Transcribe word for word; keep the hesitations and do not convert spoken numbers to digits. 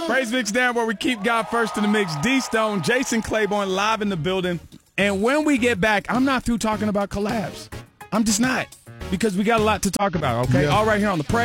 Praise Mix down where we keep God first in the mix. D Stone, Jason Claiborne live in the building. And when we get back, I'm not through talking about collabs. I'm just not. Because we got a lot to talk about, okay? Yeah. All right here on the Praise.